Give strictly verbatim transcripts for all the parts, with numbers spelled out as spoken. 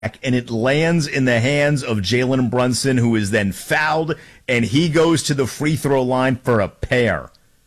and it lands in the hands of Jalen Brunson, who is then fouled, and he goes to the free throw line for a pair.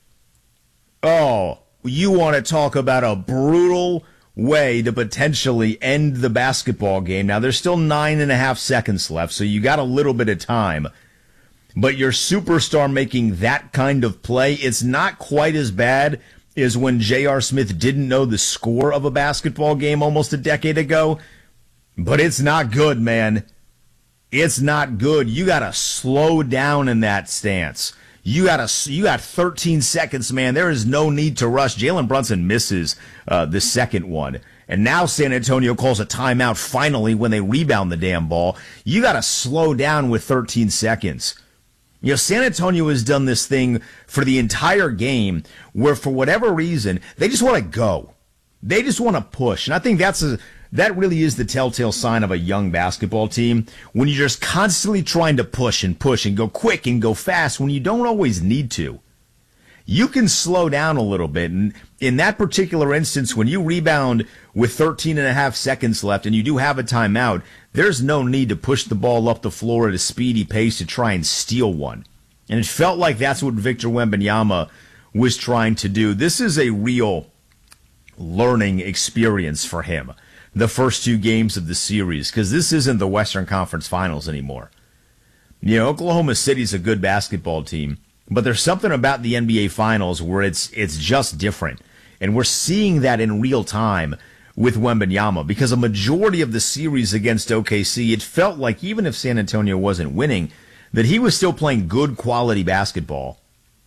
Oh, you want to talk about a brutal way to potentially end the basketball game. Now, there's still nine and a half seconds left, so you got a little bit of time. But your superstar making that kind of play, it's not quite as bad as when J R. Smith didn't know the score of a basketball game almost a decade ago. But it's not good, man. It's not good. You got to slow down in that stance. You got to, you got thirteen seconds, man. There is no need to rush. Jalen Brunson misses uh, the second one. And now San Antonio calls a timeout finally when they rebound the damn ball. You got to slow down with thirteen seconds. You know, San Antonio has done this thing for the entire game where, for whatever reason, they just want to go. They just want to push. And I think that's a, that really is the telltale sign of a young basketball team, when you're just constantly trying to push and push and go quick and go fast when you don't always need to. You can slow down a little bit. And in that particular instance, when you rebound with thirteen and a half seconds left and you do have a timeout, there's no need to push the ball up the floor at a speedy pace to try and steal one. And it felt like that's what Victor Wembanyama was trying to do. This is a real learning experience for him, the first two games of the series, because this isn't the Western Conference Finals anymore. You know, Oklahoma City's a good basketball team, but there's something about the N B A Finals where it's it's just different. And we're seeing that in real time with Wembanyama, because a majority of the series against O K C, it felt like even if San Antonio wasn't winning, that he was still playing good quality basketball.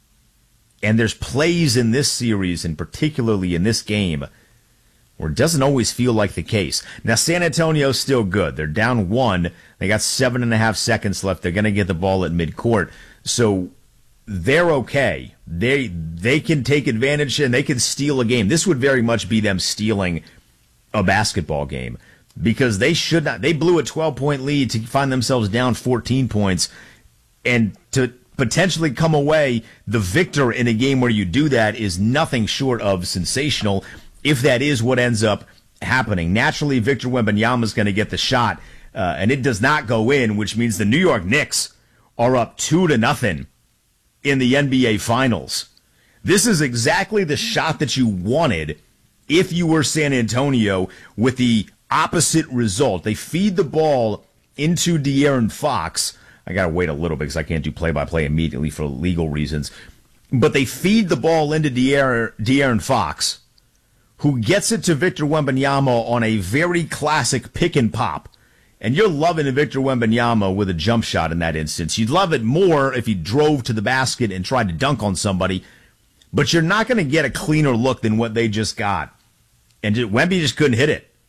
And there's plays in this series, and particularly in this game, where it doesn't always feel like the case. Now, San Antonio's still good. They're down one. They got seven and a half seconds left. They're going to get the ball at midcourt. So they're okay. They they can take advantage and they can steal a game. This would very much be them stealing a basketball game, because they should not. They blew a twelve-point lead to find themselves down fourteen points, and to potentially come away the victor in a game where you do that is nothing short of sensational, if that is what ends up happening. Naturally, Victor Wembanyama is going to get the shot, uh, and it does not go in, which means the New York Knicks are up two to nothing in the N B A Finals. This is exactly the shot that you wanted if you were San Antonio, with the opposite result. They feed the ball into De'Aaron Fox. I got to wait a little bit because I can't do play-by-play immediately for legal reasons. But they feed the ball into De'Aaron, De'Aaron Fox, who gets it to Victor Wembanyama on a very classic pick and pop. And you're loving Victor Wembanyama with a jump shot in that instance. You'd love it more if he drove to the basket and tried to dunk on somebody, but you're not going to get a cleaner look than what they just got. And Wemby just couldn't hit it.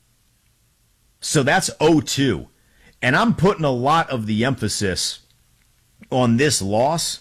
So that's oh two. And I'm putting a lot of the emphasis on this loss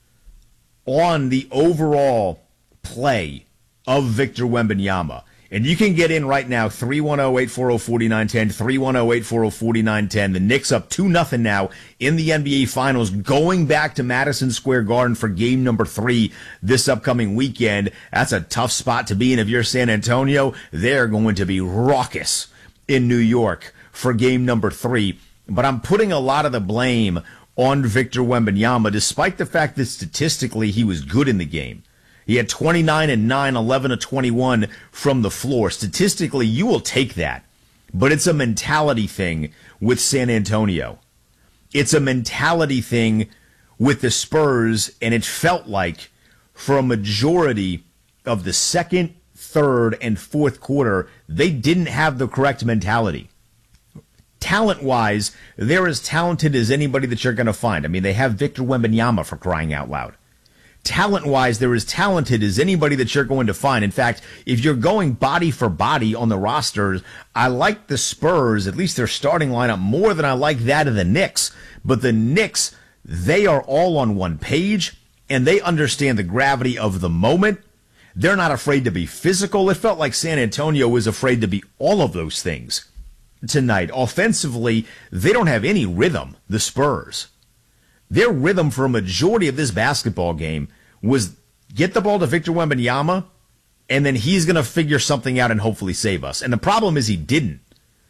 on the overall play of Victor Wembanyama. And you can get in right now, three one zero, eight four zero, four nine one zero, three one zero, eight four zero, four nine one zero. The Knicks up two nothing now in the N B A Finals, going back to Madison Square Garden for game number three this upcoming weekend. That's a tough spot to be in if you're San Antonio. They're going to be raucous in New York for game number three. But I'm putting a lot of the blame on Victor Wembanyama, despite the fact that statistically he was good in the game. He had twenty-nine and nine, eleven of twenty-one from the floor. Statistically, you will take that. But it's a mentality thing with San Antonio. It's a mentality thing with the Spurs, and it felt like for a majority of the second, third, and fourth quarter, they didn't have the correct mentality. Talent-wise, they're as talented as anybody that you're going to find. I mean, they have Victor Wembanyama, for crying out loud. Talent-wise, they're as talented as anybody that you're going to find. In fact, if you're going body for body on the rosters, I like the Spurs, at least their starting lineup, more than I like that of the Knicks. But the Knicks, they are all on one page, and they understand the gravity of the moment. They're not afraid to be physical. It felt like San Antonio was afraid to be all of those things tonight. Offensively, they don't have any rhythm, the Spurs. Their rhythm for a majority of this basketball game was get the ball to Victor Wembanyama, and then he's going to figure something out and hopefully save us. And the problem is he didn't.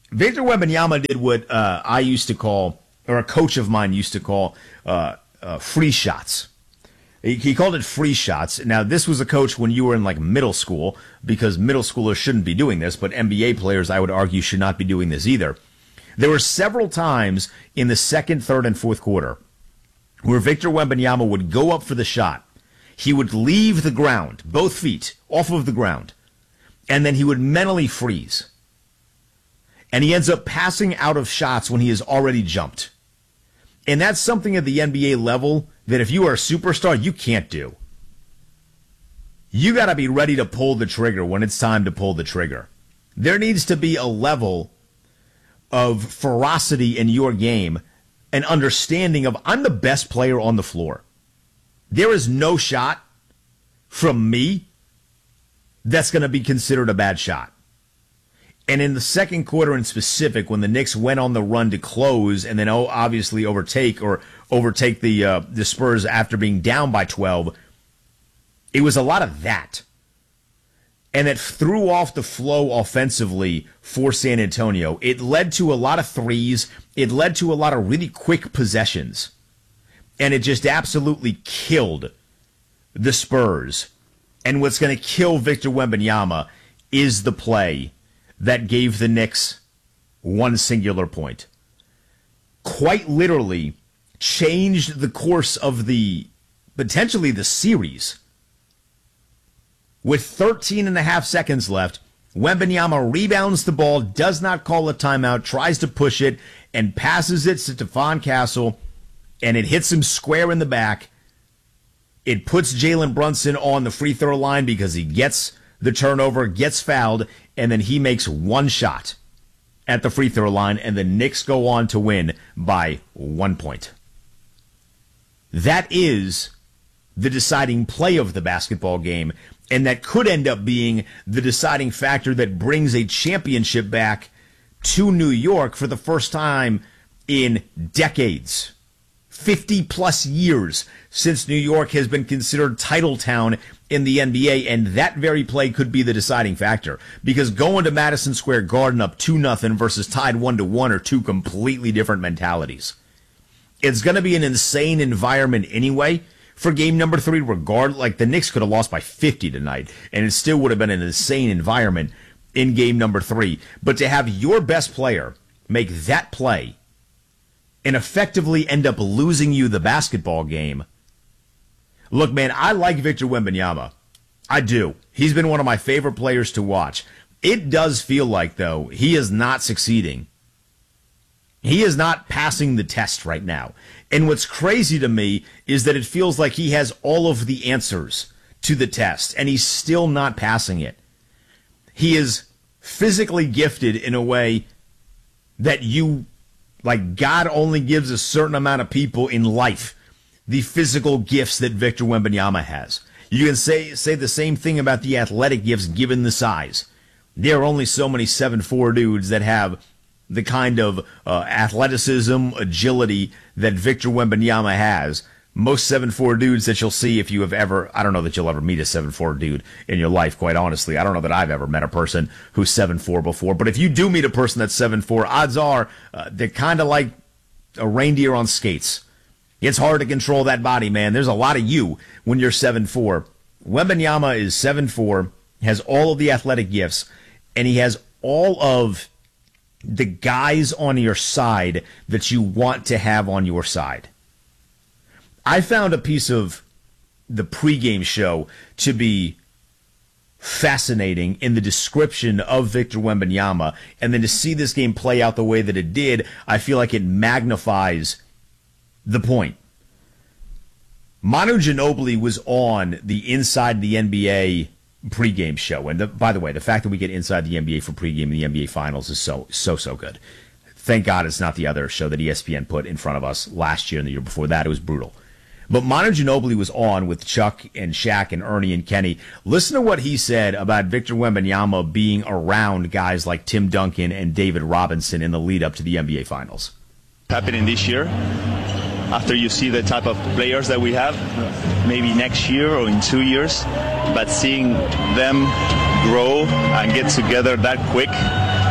Victor Wembanyama did what uh, I used to call, or a coach of mine used to call, uh, uh, free shots. He, he called it free shots. Now, this was a coach when you were in like middle school, because middle schoolers shouldn't be doing this, but N B A players, I would argue, should not be doing this either. There were several times in the second, third, and fourth quarter where Victor Wembanyama would go up for the shot. He would leave the ground, both feet off of the ground, and then he would mentally freeze. And he ends up passing out of shots when he has already jumped. And that's something at the N B A level that if you are a superstar, you can't do. You got to be ready to pull the trigger when it's time to pull the trigger. There needs to be a level of ferocity in your game, an understanding of, I'm the best player on the floor. There is no shot from me that's going to be considered a bad shot. And in the second quarter in specific, when the Knicks went on the run to close and then oh, obviously overtake or overtake the uh, the Spurs after being down by twelve, it was a lot of that. And it threw off the flow offensively for San Antonio. It led to a lot of threes. It led to a lot of really quick possessions. And it just absolutely killed the Spurs. And what's going to kill Victor Wembanyama is the play that gave the Knicks one singular point. Quite literally changed the course of the, potentially the series. With thirteen and a half seconds left, Wembanyama rebounds the ball, does not call a timeout, tries to push it, and passes it to Stephon Castle, and it hits him square in the back. It puts Jalen Brunson on the free throw line because he gets the turnover, gets fouled, and then he makes one shot at the free throw line, and the Knicks go on to win by one point. That is the deciding play of the basketball game, and that could end up being the deciding factor that brings a championship back to New York for the first time in decades. fifty plus years since New York has been considered title town in the N B A, and that very play could be the deciding factor, because going to Madison Square Garden up two nothing versus tied one to one are two completely different mentalities. It's going to be an insane environment anyway for game number three, regard like the Knicks could have lost by fifty tonight, and it still would have been an insane environment in game number three. But to have your best player make that play and effectively end up losing you the basketball game. Look, man, I like Victor Wembanyama. I do. He's been one of my favorite players to watch. It does feel like, though, he is not succeeding. He is not passing the test right now. And what's crazy to me is that it feels like he has all of the answers to the test, and he's still not passing it. He is physically gifted in a way that you, like God only gives a certain amount of people in life the physical gifts that Victor Wembanyama has. You can say say the same thing about the athletic gifts given the size. There are only so many seven foot four dudes that have the kind of uh, athleticism, agility that Victor Wembanyama has. Most seven foot four dudes that you'll see, if you have ever, I don't know that you'll ever meet a seven foot four dude in your life, quite honestly. I don't know that I've ever met a person who's seven foot four before. But if you do meet a person that's seven foot four, odds are uh, they're kind of like a reindeer on skates. It's hard to control that body, man. There's a lot of you when you're seven foot four. Wembanyama is seven foot four, has all of the athletic gifts, and he has all of the guys on your side that you want to have on your side. I found a piece of the pregame show to be fascinating in the description of Victor Wembanyama, and then to see this game play out the way that it did, I feel like it magnifies the point. Manu Ginobili was on the Inside the N B A pregame show, and the, by the way, the fact that we get Inside the N B A for pregame in the N B A Finals is so, so, so good. Thank God it's not the other show that E S P N put in front of us last year and the year before that. It was brutal. But Manu Ginobili was on with Chuck and Shaq and Ernie and Kenny. Listen to what he said about Victor Wembanyama being around guys like Tim Duncan and David Robinson in the lead up to the N B A Finals. Happening this year, after you see the type of players that we have, maybe next year or in two years, but seeing them grow and get together that quick,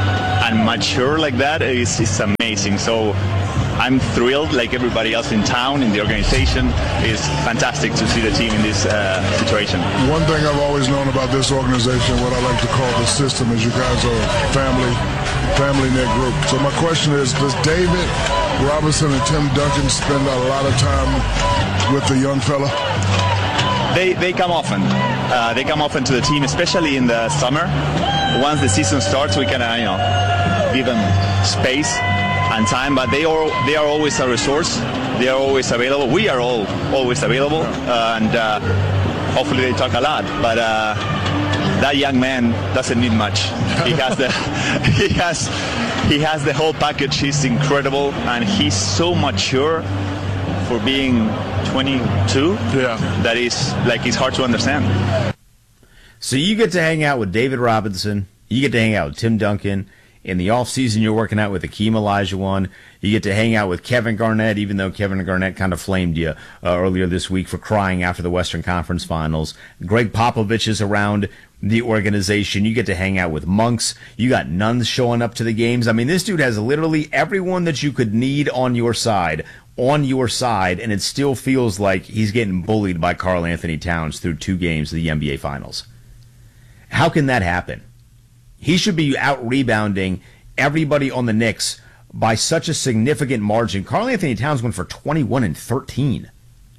and mature like that is, is amazing. So I'm thrilled, like everybody else in town, in the organization. It's fantastic to see the team in this uh, situation. One thing I've always known about this organization, what I like to call the system, is you guys are a family, family-knit group. So my question is, does David Robinson and Tim Duncan spend a lot of time with the young fella? They, they come often. Uh, they come often to the team, especially in the summer. Once the season starts, we can, uh, you know, give them space and time, but they are they are always a resource. They are always available. We are all always available, uh, and uh, hopefully they talk a lot. But uh, that young man doesn't need much. He has the he has he has the whole package. He's incredible, and he's so mature for being twenty-two. Yeah, that is like it's hard to understand. So you get to hang out with David Robinson. You get to hang out with Tim Duncan. In the offseason, you're working out with Akeem Olajuwon. You get to hang out with Kevin Garnett, even though Kevin Garnett kind of flamed you uh, earlier this week for crying after the Western Conference Finals. Greg Popovich is around the organization. You get to hang out with monks. You got nuns showing up to the games. I mean, this dude has literally everyone that you could need on your side, on your side, and it still feels like he's getting bullied by Karl Anthony Towns through two games of the N B A Finals. How can that happen? He should be out-rebounding everybody on the Knicks by such a significant margin. Karl Anthony Towns went for twenty-one and thirteen.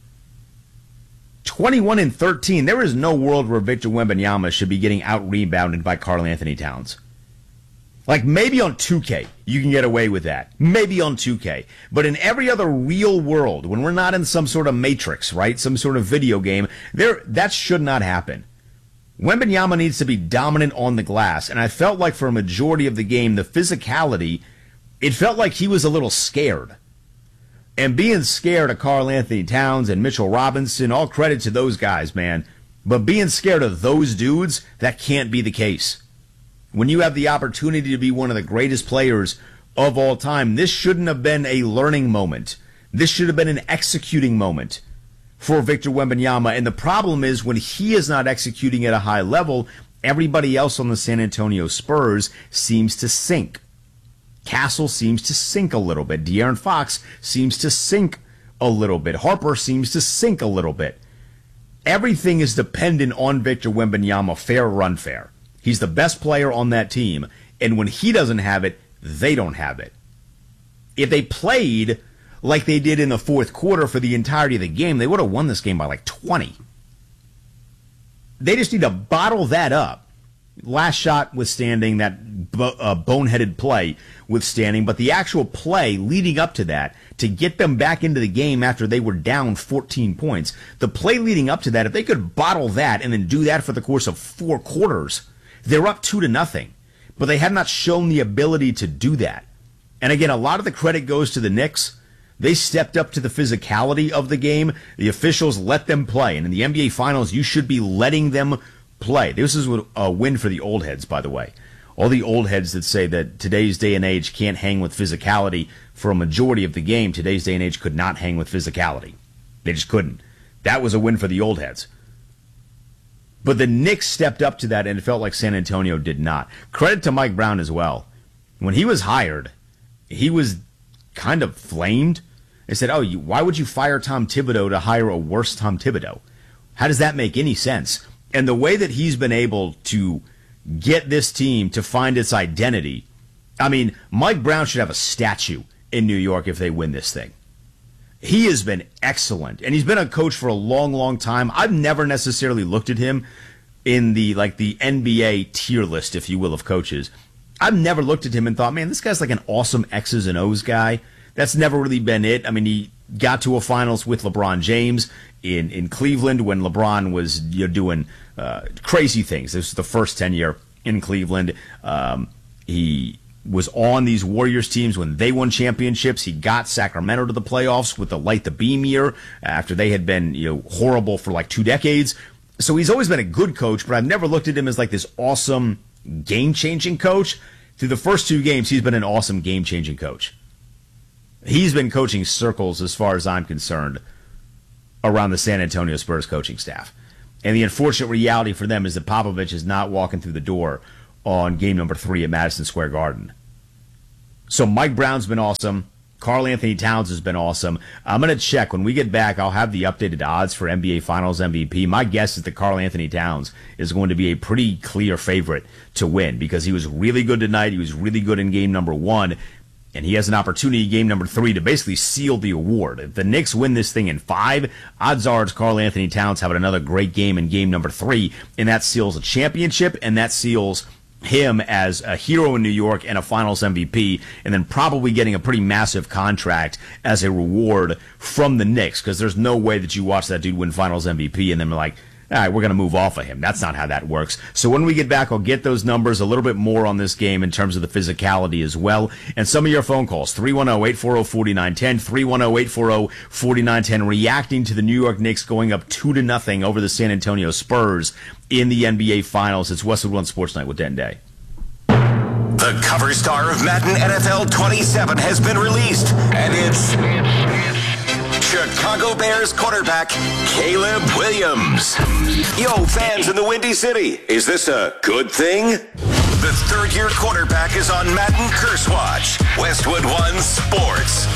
twenty-one and thirteen. There is no world where Victor Wembanyama should be getting out-rebounded by Karl Anthony Towns. Like, maybe on two K, you can get away with that. Maybe on two K. But in every other real world, when we're not in some sort of matrix, right, some sort of video game, there that should not happen. Wembanyama needs to be dominant on the glass, and I felt like for a majority of the game, the physicality, it felt like he was a little scared. And being scared of Karl Anthony Towns and Mitchell Robinson, all credit to those guys, man. But being scared of those dudes, that can't be the case. When you have the opportunity to be one of the greatest players of all time, this shouldn't have been a learning moment. This should have been an executing moment for Victor Wembanyama. And the problem is when he is not executing at a high level, everybody else on the San Antonio Spurs seems to sink. Castle seems to sink a little bit. De'Aaron Fox seems to sink a little bit. Harper seems to sink a little bit. Everything is dependent on Victor Wembanyama, fair or unfair. He's the best player on that team, and when he doesn't have it, they don't have it. If they played like they did in the fourth quarter for the entirety of the game, they would have won this game by like twenty. They just need to bottle that up. Last shot withstanding, that bo- uh, boneheaded play withstanding, but the actual play leading up to that, to get them back into the game after they were down fourteen points, the play leading up to that, if they could bottle that and then do that for the course of four quarters, they're up two to nothing. But they have not shown the ability to do that. And again, a lot of the credit goes to the Knicks. They stepped up to the physicality of the game. The officials let them play. And in the N B A Finals, you should be letting them play. This is a win for the old heads, by the way. All the old heads that say that today's day and age can't hang with physicality for a majority of the game, today's day and age could not hang with physicality. They just couldn't. That was a win for the old heads. But the Knicks stepped up to that, and it felt like San Antonio did not. Credit to Mike Brown as well. When he was hired, he was kind of flamed. They said, oh, you, why would you fire Tom Thibodeau to hire a worse Tom Thibodeau? How does that make any sense? And the way that he's been able to get this team to find its identity, I mean, Mike Brown should have a statue in New York if they win this thing. He has been excellent, and he's been a coach for a long, long time. I've never necessarily looked at him in the like the N B A tier list, if you will, of coaches. I've never looked at him and thought, man, this guy's like an awesome X's and O's guy. That's never really been it. I mean, he got to a finals with LeBron James in, in Cleveland when LeBron was you know, doing uh, crazy things. This was the first tenure in Cleveland. Um, he was on these Warriors teams when they won championships. He got Sacramento to the playoffs with the Light the Beam year after they had been you know horrible for like two decades. So he's always been a good coach, but I've never looked at him as like this awesome game-changing coach. Through the first two games, he's been an awesome game-changing coach. He's been coaching circles, as far as I'm concerned, around the San Antonio Spurs coaching staff. And the unfortunate reality for them is that Popovich is not walking through the door on game number three at Madison Square Garden. So Mike Brown's been awesome. Karl Anthony Towns has been awesome. I'm going to check. When we get back, I'll have the updated odds for N B A Finals M V P. My guess is that Karl Anthony Towns is going to be a pretty clear favorite to win because he was really good tonight. He was really good in game number one. And he has an opportunity in game number three to basically seal the award. If the Knicks win this thing in five, odds are it's Karl Anthony Towns having another great game in game number three. And that seals a championship, and that seals him as a hero in New York and a Finals M V P, and then probably getting a pretty massive contract as a reward from the Knicks, because there's no way that you watch that dude win Finals M V P and then be like, all right, we're going to move off of him. That's not how that works. So when we get back, I'll get those numbers, a little bit more on this game in terms of the physicality as well, and some of your phone calls, three one zero, eight four zero, four nine one zero, three one zero, eight four zero, four nine one zero, reacting to the New York Knicks going up two to nothing over the San Antonio Spurs in the N B A Finals. It's Westwood One Sports Night with Den Day. The cover star of Madden N F L twenty-seven has been released, and it's Chicago Bears quarterback Caleb Williams. Yo, fans in the Windy City, is this a good thing? The third-year quarterback is on Madden Curse Watch. Westwood One Sports.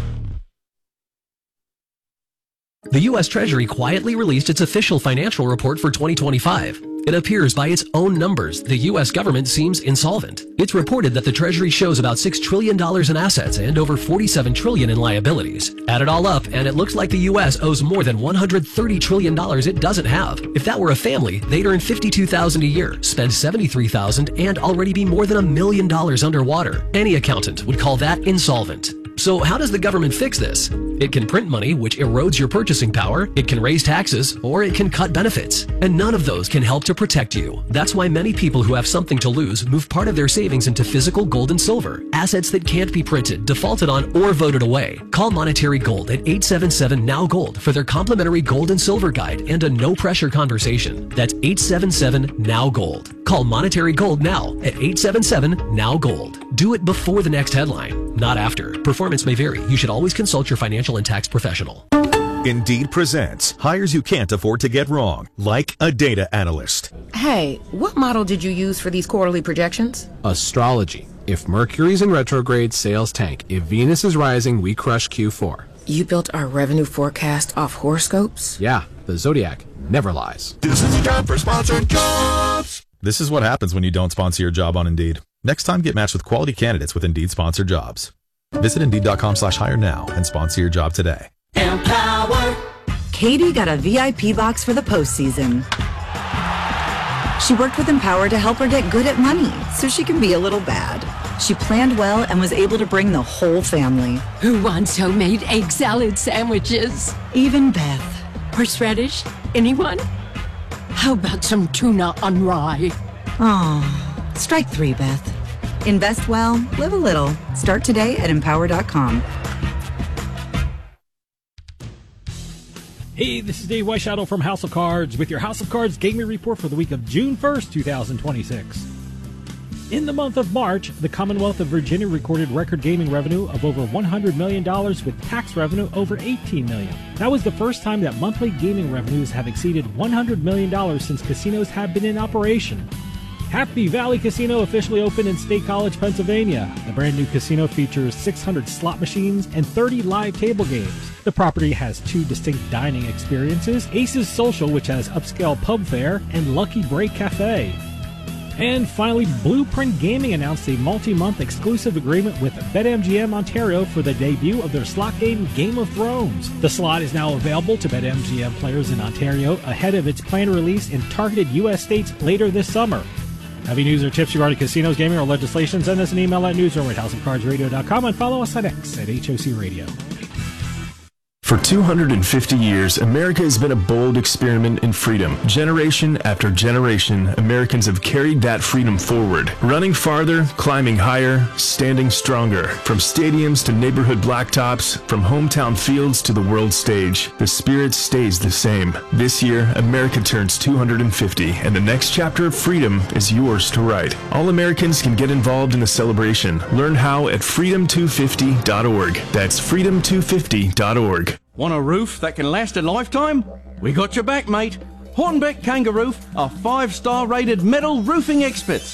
The U S Treasury quietly released its official financial report for twenty twenty-five. It appears by its own numbers, the U S government seems insolvent. It's reported that the Treasury shows about six trillion dollars in assets and over forty-seven trillion dollars in liabilities. Add it all up, and it looks like the U S owes more than one hundred thirty trillion dollars it doesn't have. If that were a family, they'd earn fifty-two thousand dollars a year, spend seventy-three thousand dollars, and already be more than a million dollars underwater. Any accountant would call that insolvent. So how does the government fix this? It can print money, which erodes your purchasing power, it can raise taxes, or it can cut benefits. And none of those can help to protect you. That's why many people who have something to lose move part of their savings into physical gold and silver, assets that can't be printed, defaulted on, or voted away. Call Monetary Gold at eight seven seven, N O W Gold for their complimentary gold and silver guide and a no-pressure conversation. That's eight seven seven, N O W Gold. Call Monetary Gold now at eight seven seven, N O W Gold. Do it before the next headline, not after. Performance may vary. You should always consult your financial and tax professional. Indeed presents hires you can't afford to get wrong, like a data analyst. Hey, what model did you use for these quarterly projections? Astrology. If Mercury's in retrograde, sales tank. If Venus is rising, we crush Q four. You built our revenue forecast off horoscopes? Yeah, the Zodiac never lies. This is the time for sponsored jobs. This is what happens when you don't sponsor your job on Indeed. Next time, get matched with quality candidates with Indeed sponsored jobs. Visit Indeed.com slash hire now and sponsor your job today. Empower. Katie got a V I P box for the postseason. She worked with Empower to help her get good at money so she can be a little bad. She planned well and was able to bring the whole family. Who wants homemade egg salad sandwiches? Even Beth. Horseradish? Anyone? How about some tuna on rye? Oh, strike three, Beth. Invest well, live a little. Start today at empower dot com. Hey, this is Dave Weishadow from House of Cards with your House of Cards gaming report for the week of June first, twenty twenty-six. In the month of March, the Commonwealth of Virginia recorded record gaming revenue of over one hundred million dollars with tax revenue over eighteen million dollars. That was the first time that monthly gaming revenues have exceeded one hundred million dollars since casinos have been in operation. Happy Valley Casino officially opened in State College, Pennsylvania. The brand new casino features six hundred slot machines and thirty live table games. The property has two distinct dining experiences, Aces Social, which has upscale pub fare, and Lucky Break Cafe. And finally, Blueprint Gaming announced a multi-month exclusive agreement with BetMGM Ontario for the debut of their slot game Game of Thrones. The slot is now available to BetMGM players in Ontario ahead of its planned release in targeted U S states later this summer. Have any news or tips regarding casinos, gaming, or legislation? Send us an email at newsroom at house of cards radio dot com and follow us on X at H O C Radio. For two hundred fifty years, America has been a bold experiment in freedom. Generation after generation, Americans have carried that freedom forward, running farther, climbing higher, standing stronger. From stadiums to neighborhood blacktops, from hometown fields to the world stage, the spirit stays the same. This year, America turns two hundred fifty, and the next chapter of freedom is yours to write. All Americans can get involved in the celebration. Learn how at freedom two fifty dot org. That's freedom two fifty dot org. Want a roof that can last a lifetime? We got your back, mate. Hornbeck Kangaroo are five-star rated metal roofing experts.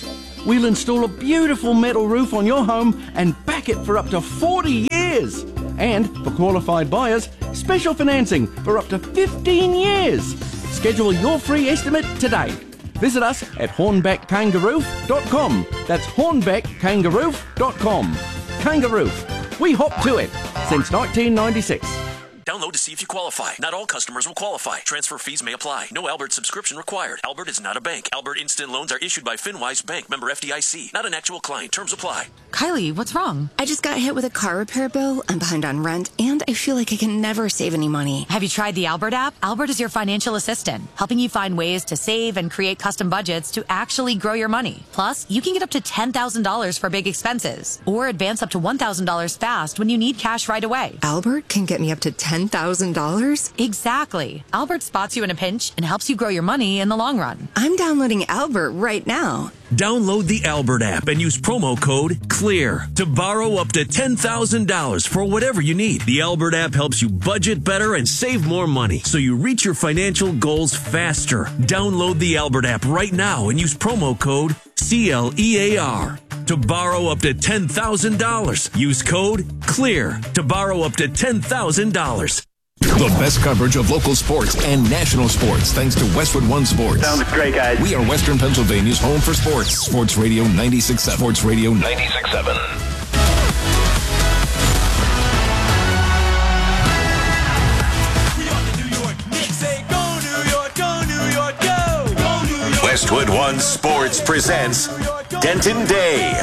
we'll install a beautiful metal roof on your home and back it for up to forty years. And for qualified buyers, special financing for up to fifteen years. Schedule your free estimate today. Visit us at hornbeck kangaroo dot com. That's hornbeck kangaroo dot com. Kangaroo. We hop to it since nineteen ninety-six. Download to see if you qualify. Not all customers will qualify. Transfer fees may apply. No Albert subscription required. Albert is not a bank. Albert Instant Loans are issued by FinWise Bank, member F D I C. Not an actual client. Terms apply. Kylie, what's wrong? I just got hit with a car repair bill. I'm behind on rent, and I feel like I can never save any money. Have you tried the Albert app? Albert is your financial assistant, helping you find ways to save and create custom budgets to actually grow your money. Plus, you can get up to ten thousand dollars for big expenses, or advance up to one thousand dollars fast when you need cash right away. Albert can get me up to ten thousand dollars? Exactly. Albert spots you in a pinch and helps you grow your money in the long run. I'm downloading Albert right now. Download the Albert app and use promo code CLEAR to borrow up to ten thousand dollars for whatever you need. The Albert app helps you budget better and save more money so you reach your financial goals faster. Download the Albert app right now and use promo code C L E A R to borrow up to ten thousand dollars. Use code CLEAR to borrow up to ten thousand dollars. The best coverage of local sports and national sports thanks to Westwood One Sports. Sounds great, guys. We are Western Pennsylvania's home for sports. Sports Radio ninety-six point seven. Sports Radio ninety-six point seven. Westwood One Sports presents Denton Day.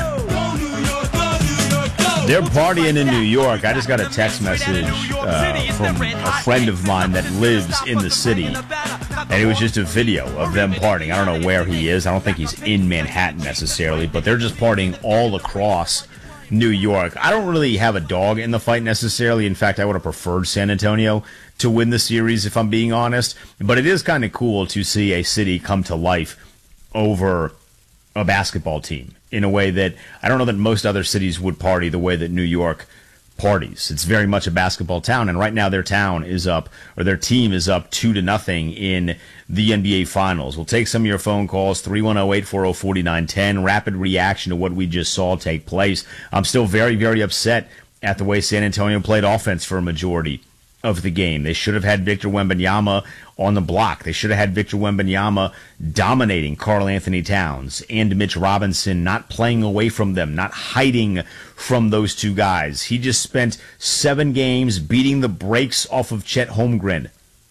They're partying in New York. I just got a text message uh, from a friend of mine that lives in the city, and it was just a video of them partying. I don't know where he is. I don't think he's in Manhattan necessarily, but they're just partying all across New York. I don't really have a dog in the fight necessarily. In fact, I would have preferred San Antonio to win the series, if I'm being honest. But it is kind of cool to see a city come to life over a basketball team in a way that I don't know that most other cities would party the way that New York parties. It's very much a basketball town, and right now their town is up, or their team is up two to nothing in the N B A Finals. We'll take some of your phone calls, three one zero, eight four zero, four nine one zero. Rapid reaction to what we just saw take place. I'm still very, very upset at the way San Antonio played offense for a majority of the game. They should have had Victor Wembanyama on the block. They should have had Victor Wembanyama dominating Karl Anthony Towns and Mitch Robinson, not playing away from them, not hiding from those two guys. He just spent seven games beating the brakes off of Chet Holmgren.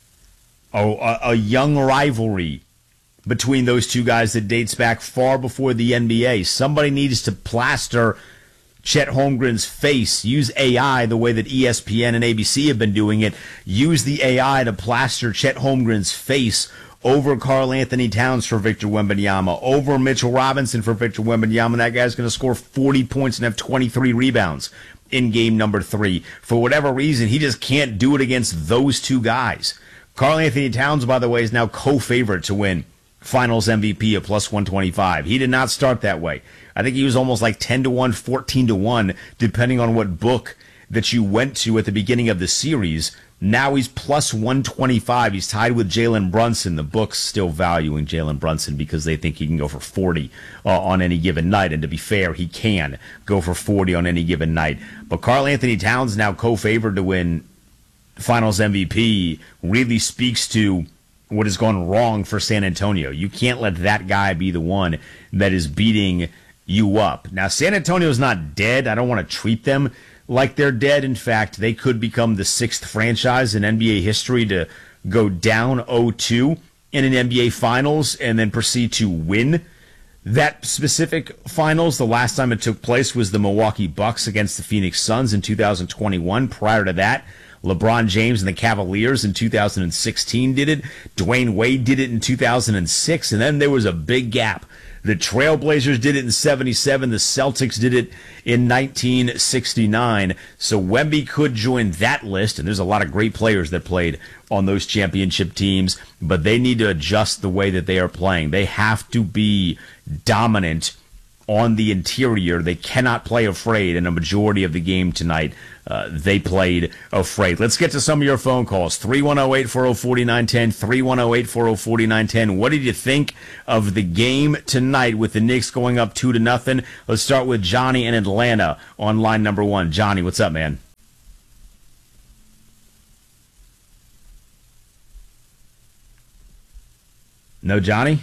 Oh, a, a young rivalry between those two guys that dates back far before the N B A. Somebody needs to plaster Chet Holmgren's face. Use A I the way that E S P N and A B C have been doing it. Use the A I to plaster Chet Holmgren's face over Karl Anthony Towns for Victor Wembanyama, over Mitchell Robinson for Victor Wembanyama. That guy's going to score forty points and have twenty-three rebounds in game number three. For whatever reason, he just can't do it against those two guys. Karl Anthony Towns, by the way, is now co-favorite to win Finals M V P at plus one twenty-five. He did not start that way. I think he was almost like ten to one, fourteen to one, depending on what book that you went to at the beginning of the series. Now he's plus one twenty-five. He's tied with Jalen Brunson. The book's still valuing Jalen Brunson because they think he can go for forty uh, on any given night. And to be fair, he can go for forty on any given night. But Karl Anthony Towns now co-favored to win Finals M V P really speaks to what has gone wrong for San Antonio. You can't let that guy be the one that is beating you up. Now, San Antonio's not dead. I don't want to treat them like they're dead. In fact, they could become the sixth franchise in N B A history to go down oh two in an N B A Finals and then proceed to win that specific Finals. The last time it took place was the Milwaukee Bucks against the Phoenix Suns in two thousand twenty-one. Prior to that, LeBron James and the Cavaliers in two thousand sixteen did it. Dwayne Wade did it in two thousand six, and then there was a big gap. The Trailblazers did it in seventy-seven. The Celtics did it in nineteen sixty-nine. So Wemby could join that list, and there's a lot of great players that played on those championship teams, but they need to adjust the way that they are playing. They have to be dominant on the interior. They cannot play afraid, and a majority of the game tonight, uh, they played afraid. Let's get to some of your phone calls. three one zero, eight four zero, four nine one zero, three one zero, eight four zero, four nine one zero. What did you think of the game tonight with the Knicks going up two to nothing? Let's start with Johnny in Atlanta on line number one. Johnny, what's up, man? No Johnny?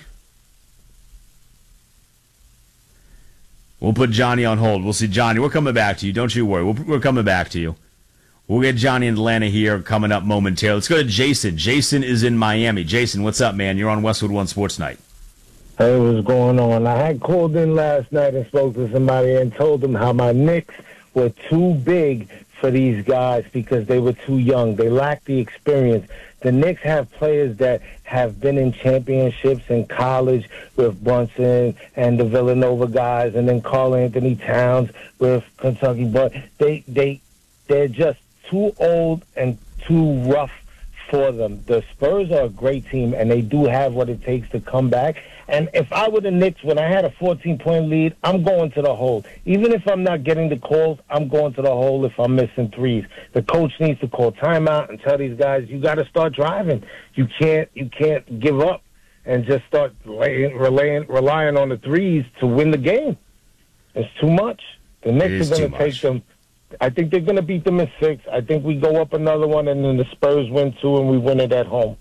We'll put Johnny on hold. We'll see Johnny. We're coming back to you. Don't you worry. We're, we're coming back to you. We'll get Johnny in Atlanta here coming up momentarily. Let's go to Jason. Jason is in Miami. Jason, what's up, man? You're on Westwood One Sports Night. Hey, what's going on? I had called in last night and spoke to somebody and told them how my Knicks were too big for these guys because they were too young. They lacked the experience. The Knicks have players that have been in championships in college with Brunson and the Villanova guys, and then Karl Anthony Towns with Kentucky. But they they they're just too old and too rough for them. The Spurs are a great team, and they do have what it takes to come back. And if I were the Knicks, when I had a fourteen-point lead, I'm going to the hole. Even if I'm not getting the calls, I'm going to the hole if I'm missing threes. The coach needs to call timeout and tell these guys, you got to start driving. You can't you can't give up and just start laying, relying, relying on the threes to win the game. It's too much. The Knicks are going to take them. I think they're going to beat them in six. I think we go up another one, and then the Spurs win two, and we win it at home.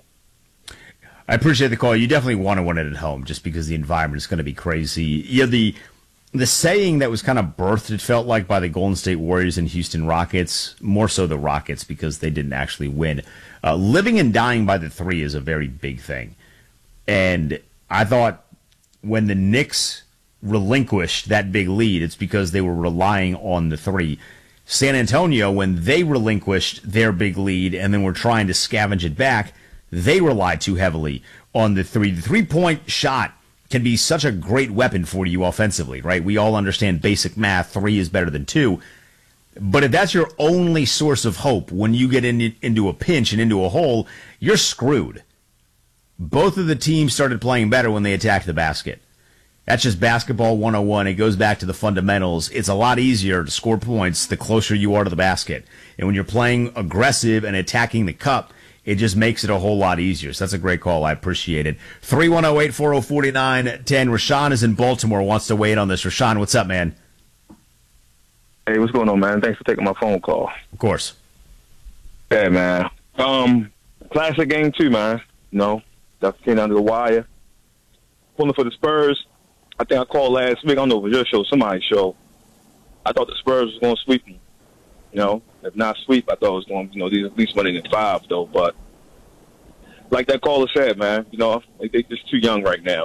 I appreciate the call. You definitely want to win it at home just because the environment is going to be crazy. You know, the the saying that was kind of birthed, it felt like, by the Golden State Warriors and Houston Rockets, more so the Rockets because they didn't actually win. Uh, living and dying by the three is a very big thing. And I thought when the Knicks relinquished that big lead, it's because they were relying on the three. San Antonio, when they relinquished their big lead and then were trying to scavenge it back, they relied too heavily on the three. The three-point shot can be such a great weapon for you offensively, right? We all understand basic math. Three is better than two. But if that's your only source of hope when you get in, into a pinch and into a hole, you're screwed. Both of the teams started playing better when they attacked the basket. That's just basketball one oh one. It goes back to the fundamentals. It's a lot easier to score points the closer you are to the basket. And when you're playing aggressive and attacking the cup, it just makes it a whole lot easier. So that's a great call. I appreciate it. three one zero, eight four zero, four nine one zero. Rashawn is in Baltimore, wants to weigh in on this. Rashawn, what's up, man? Hey, what's going on, man? Thanks for taking my phone call. Of course. Yeah, man. Um, classic game, too, man. You know, that came down to the wire. Pulling for the Spurs. I think I called last week. I don't know if it was your show, somebody's show. I thought the Spurs was going to sweep them. You know, if not sweep, I thought it was going to, you know, at least winning in five, though. But like that caller said, man, you know, they're just too young right now.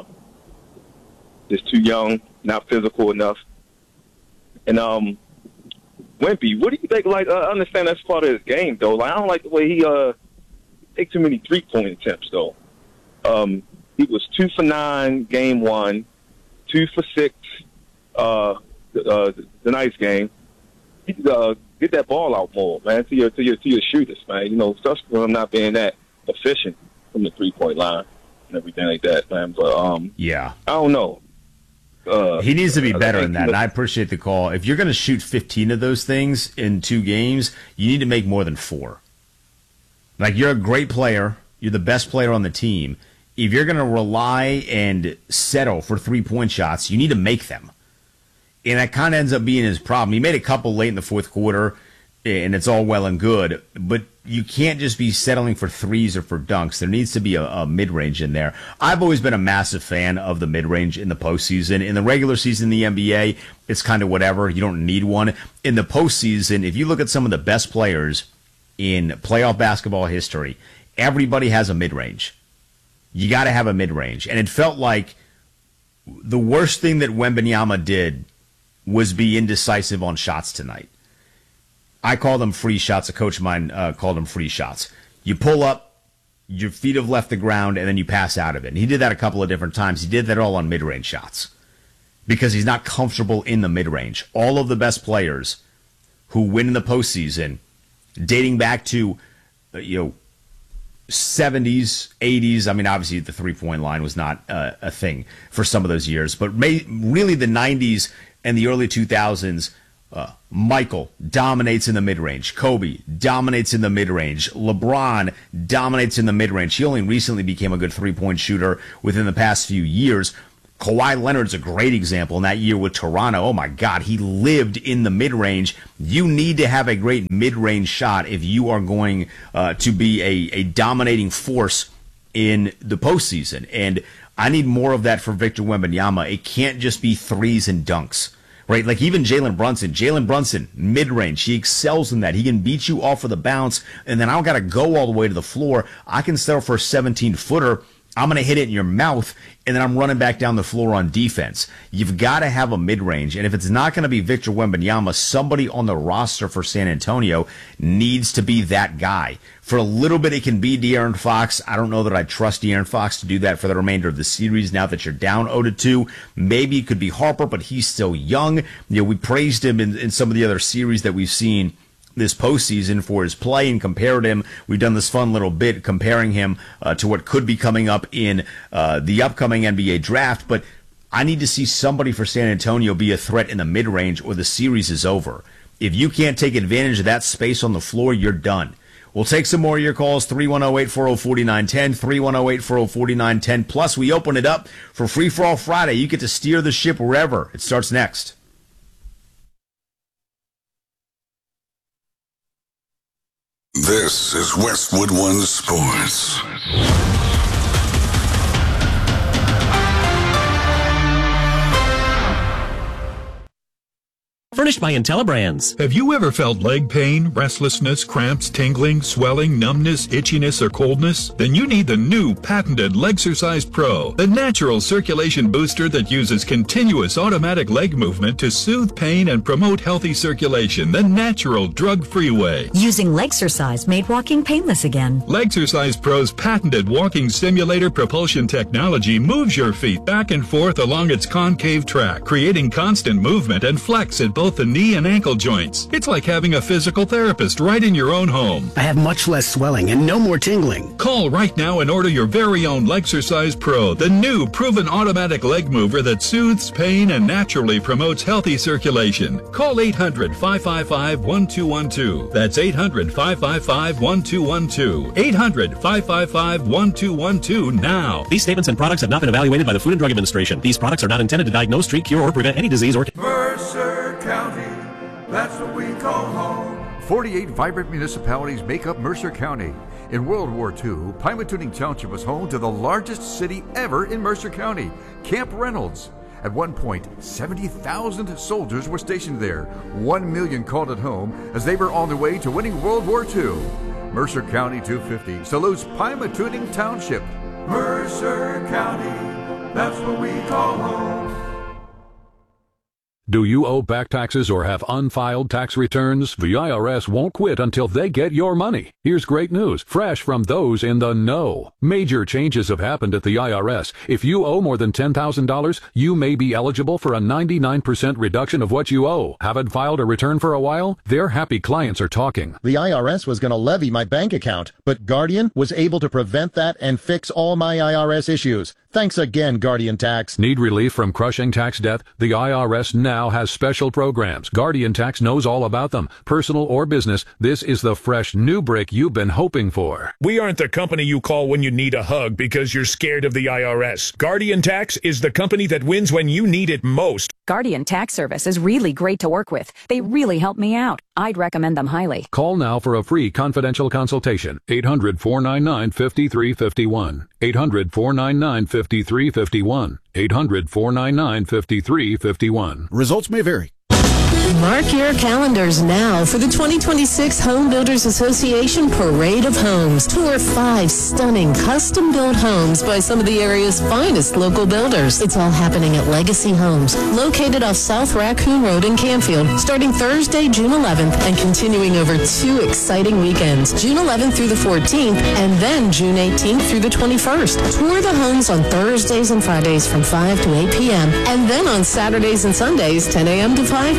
Just too young, not physical enough. And um, Wimpy, what do you think? Like, I understand that's part of his game, though. Like, I don't like the way he uh takes too many three-point attempts, though. Um, he was two for nine game one, two for six uh, uh the night's game. He, uh, get that ball out more, man, to your to your to your shooters, man. You know, especially when I'm not being that efficient from the three point line and everything like that, man. But um, yeah, I don't know. Uh, he needs to be better than that, and I appreciate the call. If you're going to shoot fifteen of those things in two games, you need to make more than four. Like, you're a great player, you're the best player on the team. If you're going to rely and settle for three point shots, you need to make them. And that kind of ends up being his problem. He made a couple late in the fourth quarter, and it's all well and good. But you can't just be settling for threes or for dunks. There needs to be a, a mid-range in there. I've always been a massive fan of the mid-range in the postseason. In the regular season in the N B A, it's kind of whatever. You don't need one. In the postseason, if you look at some of the best players in playoff basketball history, everybody has a mid-range. You got to have a mid-range. And it felt like the worst thing that Wembanyama did was be indecisive on shots tonight. I call them free shots. A coach of mine uh, called them free shots. You pull up, your feet have left the ground, and then you pass out of it. And he did that a couple of different times. He did that all on mid-range shots because he's not comfortable in the mid-range. All of the best players who win in the postseason, dating back to, uh, you know, seventies, eighties. I mean, obviously the three-point line was not uh, a thing for some of those years, but may, really the nineties and the early two thousands, uh, Michael dominates in the mid-range. Kobe dominates in the mid-range. LeBron dominates in the mid-range. He only recently became a good three-point shooter within the past few years. Kawhi Leonard's a great example in that year with Toronto. Oh, my God, he lived in the mid-range. You need to have a great mid-range shot if you are going uh, to be a, a dominating force in the postseason. And I need more of that for Victor Wembanyama. It can't just be threes and dunks, right? Like even Jalen Brunson. Jalen Brunson, mid-range, he excels in that. He can beat you off of the bounce, and then I don't got to go all the way to the floor. I can settle for a seventeen-footer. I'm going to hit it in your mouth, and then I'm running back down the floor on defense. You've got to have a mid-range, and if it's not going to be Victor Wembanyama, somebody on the roster for San Antonio needs to be that guy. For a little bit, it can be De'Aaron Fox. I don't know that I trust De'Aaron Fox to do that for the remainder of the series now that you're down oh to two. Maybe it could be Harper, but he's still young. You know, we praised him in, in some of the other series that we've seen this postseason for his play and compared him. We've done this fun little bit comparing him uh, to what could be coming up in uh, the upcoming N B A draft. But I need to see somebody for San Antonio be a threat in the mid-range or the series is over. If you can't take advantage of that space on the floor, you're done. We'll take some more of your calls, three one zero, eight four zero, four nine one zero, three one zero, eight four zero, four nine one zero. Plus, we open it up for Free For All Friday. You get to steer the ship wherever. It starts next. This is Westwood One Sports. Furnished by IntelliBrands. Have you ever felt leg pain, restlessness, cramps, tingling, swelling, numbness, itchiness, or coldness? Then you need the new patented Legsercise Pro, the natural circulation booster that uses continuous automatic leg movement to soothe pain and promote healthy circulation the natural drug-free way. Using Legsercise made walking painless again. Legsercise Pro's patented walking simulator propulsion technology moves your feet back and forth along its concave track, creating constant movement and flex at both the knee and ankle joints. It's like having a physical therapist right in your own home. I have much less swelling and no more tingling. Call right now and order your very own Legsercise Pro, the new proven automatic leg mover that soothes pain and naturally promotes healthy circulation. Call eight hundred, five five five, one two one two. That's eight hundred, five five five, one two one two. eight hundred, five five five, one two one two now. These statements and products have not been evaluated by the Food and Drug Administration. These products are not intended to diagnose, treat, cure, or prevent any disease or... Mercer County, that's what we call home. forty-eight vibrant municipalities make up Mercer County. In World War Two, Pymatuning Township was home to the largest city ever in Mercer County, Camp Reynolds. At one point, seventy thousand soldiers were stationed there. One million called it home as they were on their way to winning World War Two. Mercer County two fifty salutes Pymatuning Township. Mercer County, that's what we call home. Do you owe back taxes or have unfiled tax returns? The I R S won't quit until they get your money. Here's great news, fresh from those in the know. Major changes have happened at the I R S. If you owe more than ten thousand dollars, you may be eligible for a ninety-nine percent reduction of what you owe. Haven't filed a return for a while? Their happy clients are talking. The I R S was going to levy my bank account, but Guardian was able to prevent that and fix all my I R S issues. Thanks again, Guardian Tax. Need relief from crushing tax debt? The I R S now has special programs. Guardian Tax knows all about them. Personal or business, this is the fresh new brick you've been hoping for. We aren't the company you call when you need a hug because you're scared of the I R S. Guardian Tax is the company that wins when you need it most. Guardian Tax Service is really great to work with. They really help me out. I'd recommend them highly. Call now for a free confidential consultation. eight hundred, four nine nine, five three five one. eight hundred, four nine nine, five three five one. eight hundred, four nine nine, five three five one. Results may vary. Mark your calendars now for the twenty twenty-six Home Builders Association Parade of Homes. Tour five stunning custom-built homes by some of the area's finest local builders. It's all happening at Legacy Homes, located off South Raccoon Road in Canfield, starting Thursday, June eleventh, and continuing over two exciting weekends, June eleventh through the fourteenth, and then June eighteenth through the twenty-first. Tour the homes on Thursdays and Fridays from five to eight p.m., and then on Saturdays and Sundays, ten a.m. to five p.m.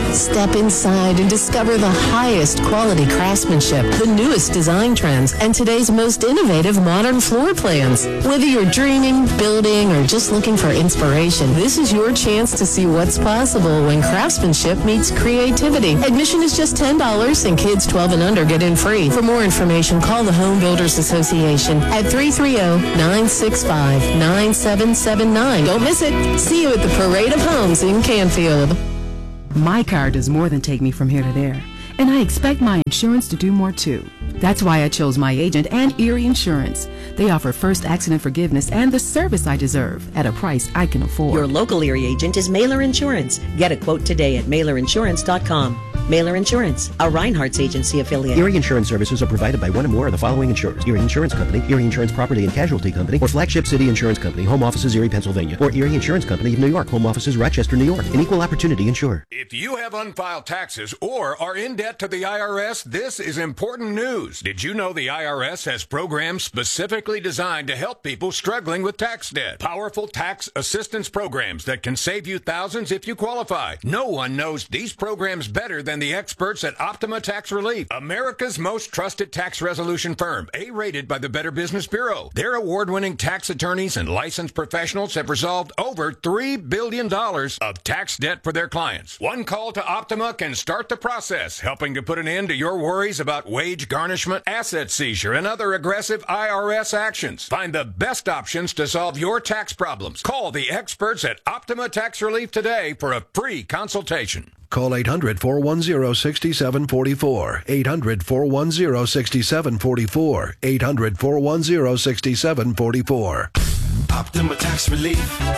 Step inside and discover the highest quality craftsmanship, the newest design trends, and today's most innovative modern floor plans. Whether you're dreaming, building, or just looking for inspiration, this is your chance to see what's possible when craftsmanship meets creativity. Admission is just ten dollars, and kids twelve and under get in free. For more information, call the Home Builders Association at three three zero, nine six five, nine seven seven nine. Don't miss it. See you at the Parade of Homes in Canfield. My car does more than take me from here to there, and I expect my insurance to do more too. That's why I chose my agent and Erie Insurance. They offer first accident forgiveness and the service I deserve at a price I can afford. Your local Erie agent is Mailer Insurance. Get a quote today at mailer insurance dot com. Mailer Insurance, a Reinhardt's agency affiliate. Erie Insurance services are provided by one or more of the following insurers: Erie Insurance Company, Erie Insurance Property and Casualty Company, or Flagship City Insurance Company, home offices Erie, Pennsylvania, or Erie Insurance Company of New York, home offices Rochester, New York. An equal opportunity insurer. If you have unfiled taxes or are in debt to the I R S, this is important news. Did you know the I R S has programs specifically designed to help people struggling with tax debt? Powerful tax assistance programs that can save you thousands if you qualify. No one knows these programs better than the experts at Optima Tax Relief, America's most trusted tax resolution firm, A-rated by the Better Business Bureau. Their award-winning tax attorneys and licensed professionals have resolved over three billion dollars of tax debt for their clients. One call to Optima can start the process, helping to put an end to your worries about wage garnishment, asset seizure, and other aggressive I R S actions. Find the best options to solve your tax problems. Call the experts at Optima Tax Relief today for a free consultation. Call eight hundred, four one zero, six seven four four. eight hundred, four one zero, six seven four four. eight hundred, four one zero, six seven four four. Optima Tax Relief.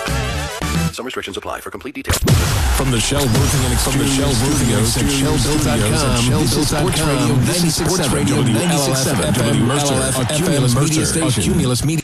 Some restrictions apply. For complete details. From the Shell Roofing and Exterior Studios at shell built dot com, this is Sports Radio ninety-six point seven, W L F F M, Mercer, a Cumulus Media Station.